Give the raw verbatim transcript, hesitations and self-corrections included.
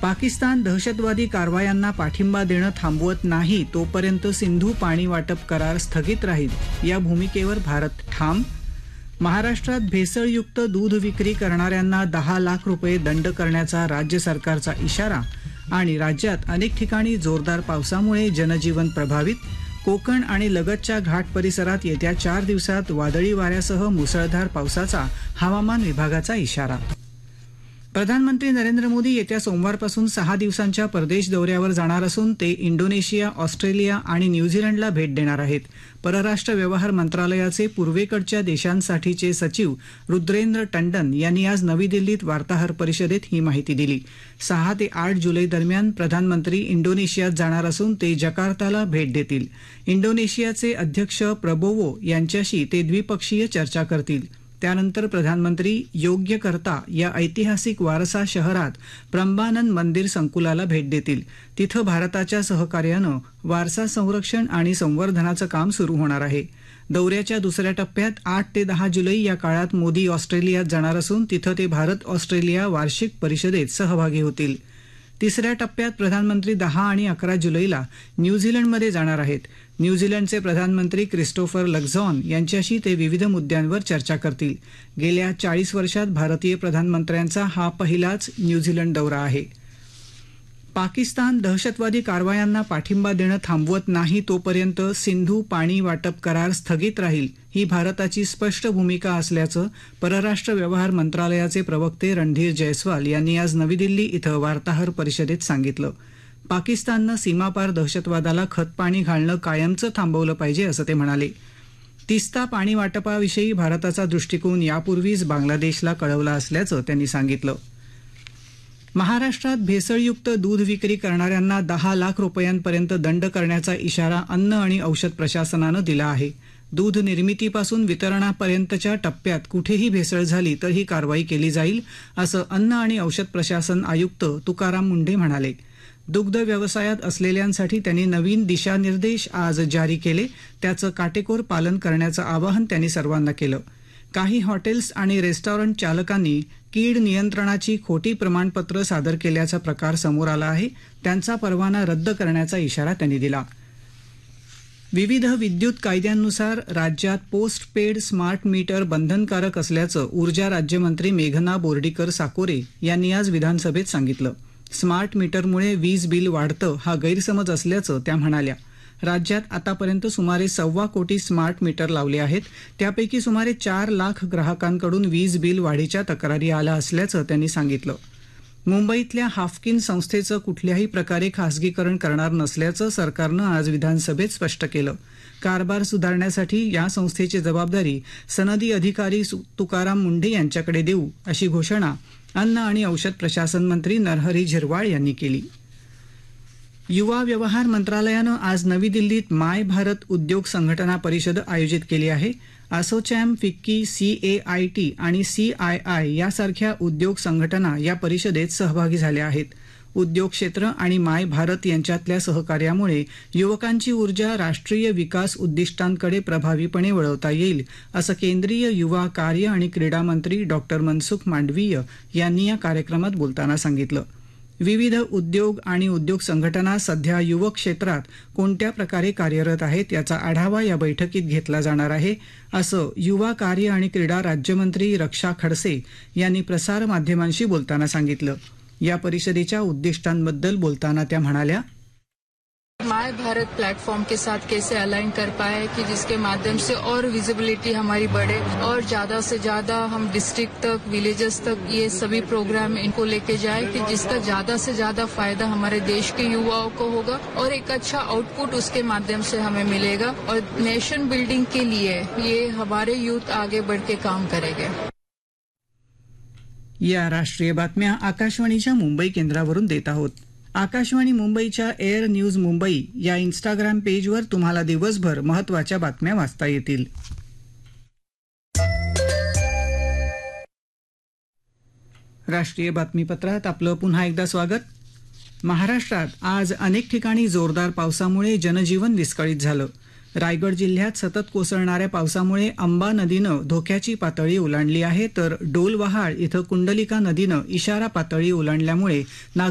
पाकिस्तान दहशतवादी कारवायांना पाठिंबा देणं थांबवत नाही तोपर्यंत सिंधू पाणी वाटप करार स्थगित राहील या भूमिकेवर भारत ठाम. महाराष्ट्रात भेसळयुक्त दूध विक्री करणाऱ्यांना दहा लाख रुपये दंड करण्याचा राज्य सरकारचा इशारा. आणि राज्यात अनेक ठिकाणी जोरदार पावसामुळे जनजीवन प्रभावित. कोकण आणि लगतच्या घाट परिसरात येत्या चार दिवसात वादळी वाऱ्यासह मुसळधार पावसाचा हवामान विभागाचा इशारा. प्रधानमंत्री नरेंद्र मोदी येत्या सोमवारपासून सहा दिवसांच्या परदेश दौऱ्यावर जाणार असून ते इंडोनेशिया, ऑस्ट्रेलिया आणि न्यूझीलंडला भेट देणार आहेत. परराष्ट्र व्यवहार मंत्रालयाचे पूर्वेकडच्या देशांसाठीचे सचिव रुद्रेंद्र टंडन यांनी आज नवी दिल्लीत वार्ताहर परिषदेत ही माहिती दिली. सहा ते आठ जुलै दरम्यान प्रधानमंत्री इंडोनेशियात जाणार असून ते जकार्ताला भेट देतील. इंडोनेशियाचे अध्यक्ष प्रबोवो यांच्याशी ते द्विपक्षीय चर्चा करतील. त्यानंतर प्रधानमंत्री योग्यकर्ता या ऐतिहासिक वारसा शहरात प्रंबानन मंदिर संकुलाला भेट देतील. तिथं भारताच्या सहकार्यानं वारसा संरक्षण आणि संवर्धनाचं काम सुरू होणार आहे. दौऱ्याच्या दुसऱ्या टप्प्यात आठ ते दहा जुलै या काळात मोदी ऑस्ट्रेलियात जाणार असून तिथं ते भारत ऑस्ट्रेलिया वार्षिक परिषदेत सहभागी होतील. तिसऱ्या टप्प्यात प्रधानमंत्री दहा आणि अकरा जुलैला न्यूझीलंडमध्ये जाणार आहेत. न्यूझीलंडचे प्रधानमंत्री क्रिस्टोफर लक्झॉन यांच्याशी ते विविध मुद्द्यांवर चर्चा करतील. गेल्या चाळीस वर्षात भारतीय प्रधानमंत्र्यांचा हा पहिलाच न्यूझीलंड दौरा आहे. पाकिस्तान दहशतवादी कारवायांना पाठिंबा देणं थांबवत नाही तोपर्यंत सिंधू पाणी वाटप करार स्थगित राहील ही भारताची स्पष्ट भूमिका असल्याचं परराष्ट्र व्यवहार मंत्रालयाचे प्रवक्ते रणधीर जयस्वाल यांनी आज नवी दिल्ली इथं वार्ताहर परिषदेत सांगितलं. पाकिस्ताननं सीमापार दहशतवादाला खतपाणी घालणं कायमचं थांबवलं पाहिजे असं ते म्हणाले. तिस्ता पाणी वाटपाविषयी भारताचा दृष्टिकोन यापूर्वीच बांगलादेशला कळवला असल्याचं त्यांनी सांगितलं. महाराष्ट्रात भेसळयुक्त दूध विक्री करणाऱ्यांना दहा लाख रुपयांपर्यंत दंड करण्याचा इशारा अन्न आणि औषध प्रशासनानं दिला आहे. दूध निर्मितीपासून वितरणापर्यंतच्या टप्प्यात कुठेही भेसळ झाली तर ही कारवाई केली जाईल असं अन्न आणि औषध प्रशासन आयुक्त तुकाराम मुंढे म्हणाले. दुग्ध व्यवसायात असलेल्यांसाठी त्यांनी नवीन दिशानिर्देश आज जारी केले. त्याचं काटेकोर पालन करण्याचं आवाहन त्यांनी सर्वांना केलं. काही हॉटेल्स आणि रेस्टॉरंट चालकांनी कीड नियंत्रणाची खोटी प्रमाणपत्र सादर केल्याचा प्रकार समोर आला आहे. त्यांचा परवाना रद्द करण्याचा इशारा त्यांनी दिला. विविध विद्युत कायद्यांनुसार राज्यात पोस्ट पेड स्मार्ट मीटर बंधनकारक असल्याचं ऊर्जा राज्यमंत्री मेघना बोर्डीकर साकोरे यांनी आज विधानसभेत सांगितलं. स्मार्ट मीटरमुळे वीज बिल वाढतं हा गैरसमज असल्याचं त्या म्हणाल्या. राज्यात आतापर्यंत सुमारे सव्वा कोटी स्मार्ट मीटर लावले आहेत. त्यापैकी सुमारे चार लाख ग्राहकांकडून वीज बिल वाढीच्या तक्रारी आल्या असल्याचं त्यांनी सांगितलं. मुंबईतल्या हाफकिन संस्थेचं कुठल्याही प्रकारे खासगीकरण करणार नसल्याचं सरकारनं आज विधानसभेत स्पष्ट केलं. कारभार सुधारण्यासाठी या संस्थेची जबाबदारी सनदी अधिकारी तुकाराम मुंढे यांच्याकडे देऊ अशी घोषणा अन्न आणि औषध प्रशासन मंत्री नरहरी झिरवाळ यांनी केली. युवा व्यवहार मंत्रालयानं आज नवी दिल्लीत माय भारत उद्योग संघटना परिषद आयोजित केली आहे. असोचॅम, फिक्की, सीएआयटी आणि सीआयआय यासारख्या उद्योग संघटना या परिषदेत सहभागी झाल्या आहेत. उद्योग क्षेत्र आणि माय भारत यांच्यातल्या सहकार्यामुळे युवकांची ऊर्जा राष्ट्रीय विकास उद्दिष्टांकडे प्रभावीपणे वळवता येईल असं केंद्रीय युवा कार्य आणि क्रीडा मंत्री डॉक्टर मनसुख मांडवीय यांनी या कार्यक्रमात बोलताना सांगितलं. विविध उद्योग आणि उद्योग संघटना सध्या युवक क्षेत्रात कोणत्या प्रकारे कार्यरत आहेत याचा आढावा या बैठकीत घेतला जाणार आहे असं युवा कार्य आणि क्रीडा राज्यमंत्री रक्षा खडसे यांनी प्रसार माध्यमांशी बोलताना सांगितलं. या परिषदेच्या उद्दिष्टांबद्दल बोलताना त्या म्हणाल्या, माय भारत प्लेटफॉर्म के साथ कैसे अलाइन कर पाए कि जिसके माध्यम से और विजिबिलिटी हमारी बढ़े और ज्यादा से ज्यादा हम डिस्ट्रिक्ट तक, विलेजेस तक ये सभी प्रोग्राम इनको लेके जाए कि जिसका ज्यादा से ज्यादा फायदा हमारे देश के युवाओं को होगा और एक अच्छा आउटपुट उसके माध्यम से हमें मिलेगा और नेशन बिल्डिंग के लिए ये हमारे यूथ आगे बढ़ के काम करेंगे. या राष्ट्रीय बातम्या आकाशवाणीच्या मुंबई केंद्रावरून देत आहोत. आकाशवाणी मुंबईच्या एअर न्यूज मुंबई या इन्स्टाग्राम पेजवर तुम्हाला दिवसभर महत्त्वाच्या बातम्या वाचता येतील. राष्ट्रीय बातमीपत्रात आपलं पुन्हा एकदा स्वागत. महाराष्ट्रात आज अनेक ठिकाणी जोरदार पावसामुळे जनजीवन विस्कळीत झालं. रायगड जिल्ह्यात सतत कोसळणाऱ्या पावसामुळे अंबा नदीनं धोक्याची पातळी ओलांडली आहे, तर डोलवहाळ इथं कुंडलिका नदीनं इशारा पातळी ओलांडल्यामुळे